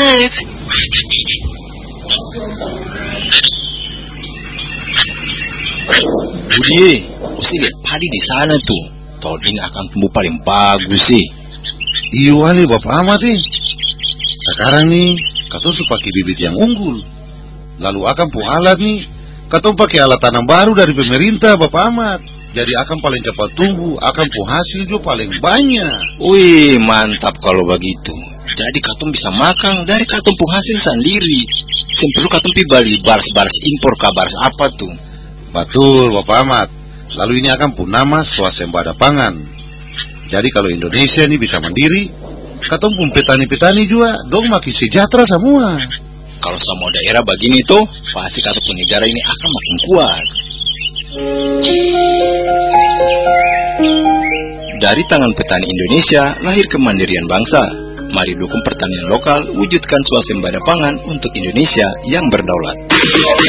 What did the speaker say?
Budi, mesti lihat padi di sana tuh. Tahun ini akan tumbuh paling bagus sih. Iya wali Bapak Ahmad nih. Sekarang nih, katong su pakai bibit yang unggul. Lalu akan pu alat nih, katong pakai alat tanam baru dari pemerintah Bapak Ahmad. Jadi akan paling cepat tumbuh, akan pu hasil juga paling banyak. Wih, mantap kalau begitu. Jadi katong bisa makan dari katong pu hasil sendiri. Perlu katong pi beli baras-baras impor baras apa tuh. Betul Bapak Ahmad. Lalu ini akan pu nama swasembada pangan. Jadi kalau Indonesia ini bisa mandiri, katong pun petani-petani juga dong makin sejahtera semua. Kalau semua daerah begini tuh, pasti katong pun negara ini akan makin kuat. Dari tangan petani Indonesia lahir kemandirian bangsa. Mari dukung pertanian lokal, wujudkan swasembada pangan untuk Indonesia yang berdaulat.